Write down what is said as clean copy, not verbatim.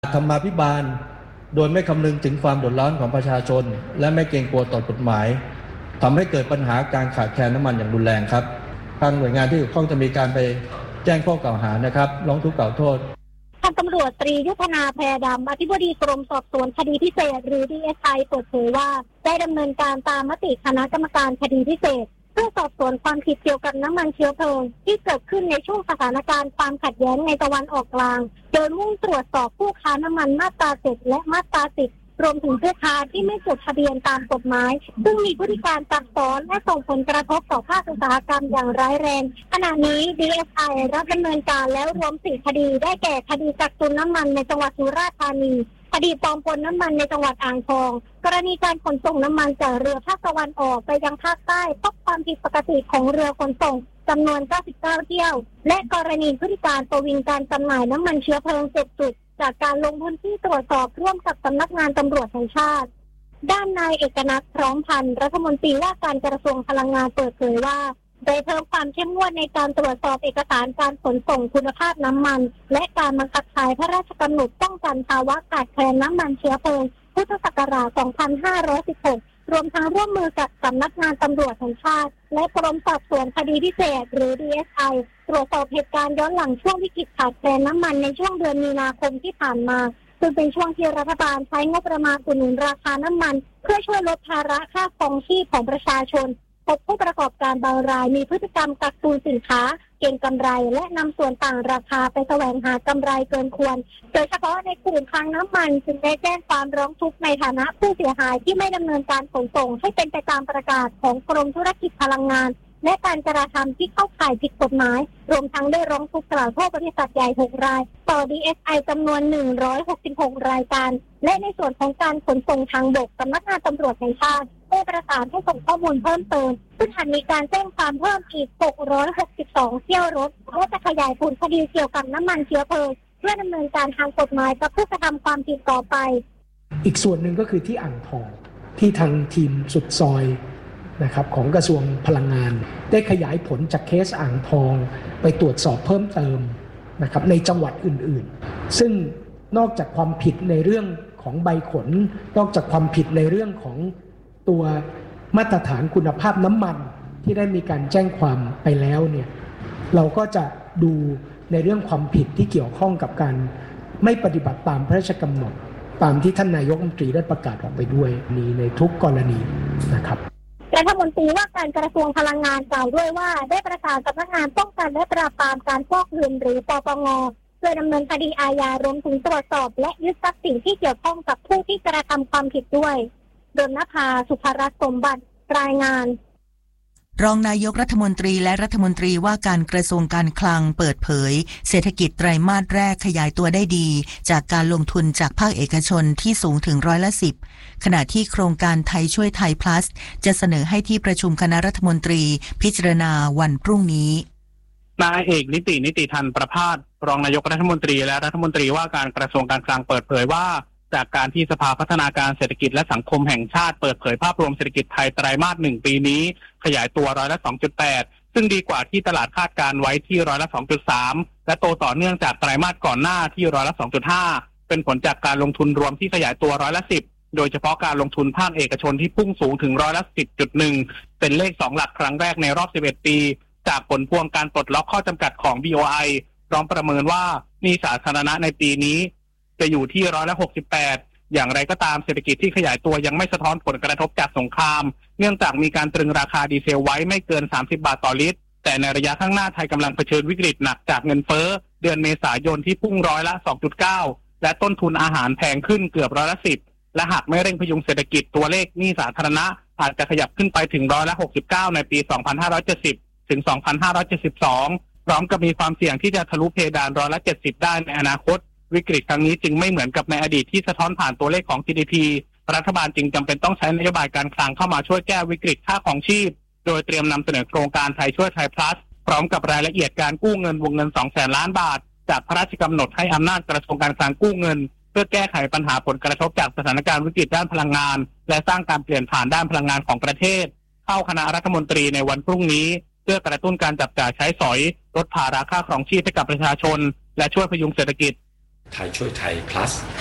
ธรรมาภิบาลโดยไม่คำนึงถึงความเดือดร้อนของประชาชนและไม่เกรงกลัวต่อกฎหมายทำให้เกิดปัญหาการขาดแคลนน้ำมันอย่างรุนแรงครับทางหน่วยงานที่เกี่ยวข้องจะมีการไปแจ้งข้อกล่าวหานะครับร้องทุกข์กล่าวโทษทางตำรวจตรียุทธนาแพรดำอธิบดีกรมสอบสวนคดีพิเศษหรือ DSI เปิดเผยว่าได้ดำเนินการตามมติคณะกรรมการคดีพิเศษเพื่อสอบสวนความผิดเกี่ยวกับน้ำมันเชื้อเพลิงที่เกิดขึ้นในช่วงสถานการณ์ความขัดแย้งในตะวันออกกลางโดยมุ่งตรวจสอบผู้ค้าน้ำมันมาตรา7และมาตรา10รวมถึงผู้ค้าที่ไม่จดทะเบียนตามกฎหมายซึ่งมีพฤติการซับซ้อนและส่งผลกระทบต่อภาคอุตสาหกรรมอย่างร้ายแรงขณะนี้ DSI รับดำเนินการแล้วรวม4คดีได้แก่คดีกักตุนน้ำมันในจังหวัดสุราษฎร์ธานีคดีปลอมปนน้ำมันในจังหวัดอ่างทองกรณีการขนส่งน้ำมันจากเรือภาคตะวันออกไปยังภาคใต้พบความผิดปกติของเรือขนส่งจำนวน99เที่ยวและกรณีพฤติการประวิงการจำหน่ายน้ำมันเชื้อเพลิง7จุดจากการลงพื้นที่ตรวจสอบร่วมกับสำนักงานตำรวจแห่งชาติด้านนายเอกนัทพร้อมพันธ์รัฐมนตรีว่าการกระทรวงพลังงานเปิดเผยว่าได้เพิ่มความเข้มงวดในการตรวจสอบเอกสารการขนส่งคุณภาพน้ำมันและการบังคับใช้พระราชกำหนดป้องกันภาวะขาดแคลนน้ำมันเชื้อเพลิงพุทธศักราช 2516 รวมทั้งร่วมมือกับสำนักงานตำรวจแห่งชาติและกรมสอบสวนคดีพิเศษหรือ DSI ตรวจสอบเหตุการณ์ย้อนหลังช่วงวิกฤตขาดแคลนน้ำมันในช่วงเดือนมีนาคมที่ผ่านมาซึ่งเป็นช่วงที่รัฐบาลใช้งบประมาณอุดหนุนราคาน้ำมันเพื่อช่วยลดภาระค่าครองชีพของประชาชนพบผู้ประกอบการบางรายมีพฤติกรรมกักตุนสินค้าเก็งกำไรและนำส่วนต่างราคาไปแสวงหากำไรเกินควรโดยเฉพาะในกลุ่มคลังน้ำมันจึงได้แจ้งความร้องทุกข์ในฐานะผู้เสียหายที่ไม่ดำเนินการขนส่งให้เป็นไปตามประกาศของกรมธุรกิจพลังงานและการกระทำที่เข้าข่ายผิดกฎหมายรวมทั้งได้ร้องทุกข์กล่าวโทษบริษัทใหญ่6รายต่อ DSI จำนวน166รายการและในส่วนของการขนส่งทางบกสำนักงานตำรวจแห่งชาติได้ประสานให้ส่งข้อมูลเพิ่มเติมซึ่งอาจมีการแจ้งความเพิ่มอีก662เที่ยวรถและจะขยายผลคดีเกี่ยวกับน้ำมันเชื้อเพลิงเพื่อดำเนินการทางกฎหมายกับผู้กระทำความผิดต่อไปอีกส่วนหนึ่งก็คือที่อ่างทองที่ทางทีมสุดซอยนะครับของกระทรวงพลังงานได้ขยายผลจากเคสอ่างทองไปตรวจสอบเพิ่มเติมนะครับในจังหวัดอื่นๆซึ่งนอกจากความผิดในเรื่องของใบขนนอกจากความผิดในเรื่องของตัวมาตรฐานคุณภาพน้ำมันที่ได้มีการแจ้งความไปแล้วเนี่ยเราก็จะดูในเรื่องความผิดที่เกี่ยวข้องกับการไม่ปฏิบัติตามพระราชกำหนดตามที่ท่านนายกรัฐมนตรีได้ประกาศออกไปด้วยนี้ในทุกกรณีนะครับรัฐมนตรีว่าการกระทรวงพลังงานกล่าวด้วยว่าได้ประสานสำนักงานป้องกันและปราบปรามการฟอกเงินหรือปปง.เพื่อดำเนินคดีอาญารวมถึงตรวจสอบและยึดทรัพย์สินที่เกี่ยวข้องกับผู้ที่กระทำความผิดด้วยดลนภา สุภรัตน์สมบัติรายงานรองนายกรัฐมนตรีและรัฐมนตรีว่าการกระทรวงการคลังเปิดเผยเศรษฐกิจไตรมาสแรกขยายตัวได้ดีจากการลงทุนจากภาคเอกชนที่สูงถึง10%ขณะที่โครงการไทยช่วยไทย plus จะเสนอให้ที่ประชุมคณะรัฐมนตรีพิจารณาวันพรุ่งนี้นายเอกนิติธันประภาสรองนายกรัฐมนตรีและรัฐมนตรีว่าการกระทรวงการคลังเปิดเผยว่าจากการที่สภาพัฒนาการเศรษฐกิจและสังคมแห่งชาติเปิดเผยภาพรวมเศรษฐกิจไทยไตรมาส1ปีนี้ขยายตัว2.8%ซึ่งดีกว่าที่ตลาดคาดการไว้ที่2.3%และโตต่อเนื่องจากไตรมาสก่อนหน้าที่2.5%เป็นผลจากการลงทุนรวมที่ขยายตัว10%โดยเฉพาะการลงทุนภาคเอกชนที่พุ่งสูงถึง10.1%เป็นเลข2หลักครั้งแรกในรอบ11ปีจากผลพวงการปลดล็อกข้อจำกัดของ BOI พร้อมประเมินว่าหนี้สาธารณะในปีนี้จะอยู่ที่68%อย่างไรก็ตามเศรษฐกิจที่ขยายตัวยังไม่สะท้อนผลกระทบจากสงครามเนื่องจากมีการตรึงราคาดีเซลไว้ไม่เกิน30 บาทต่อลิตรแต่ในระยะข้างหน้าไทยกำลังเผชิญวิกฤตหนักจากเงินเฟ้อเดือนเมษายนที่พุ่ง2.9%และต้นทุนอาหารแพงขึ้นเกือบ10%และหากไม่เร่งพยุงเศรษฐกิจตัวเลขหนี้สาธารณะอาจจะขยับขึ้นไปถึง69%ในปี2570ถึง2572พร้อมกับมีความเสี่ยงที่จะทะลุเพดาน70%ได้ในอนาคตวิกฤตครั้งนี้จึงไม่เหมือนกับในอดีตที่สะท้อนผ่านตัวเลขของ GDP รัฐบาลจึงจำเป็นต้องใช้นโยบายการคลังเข้ามาช่วยแก้วิกฤตค่าของชีพโดยเตรียมนำเสนอโครงการไทยช่วยไทย plus พร้อมกับรายละเอียดการกู้เงินวงเงิน 200,000 ล้านบาทจากพระราชกำหนดให้อำนาจกระทรวงการคลังกู้เงินเพื่อแก้ไขปัญหาผลกระทบจากสถานการณ์วิกฤตด้านพลังงานและสร้างการเปลี่ยนผ่านด้านพลังงานของประเทศเข้าคณะรัฐมนตรีในวันพรุ่งนี้เพื่อกระตุ้นการจับจ่ายใช้สอยลดภาระค่าครองชีพให้กับประชาชนและช่วยพยุงเศรษฐกิจไทยช่วยไทย plus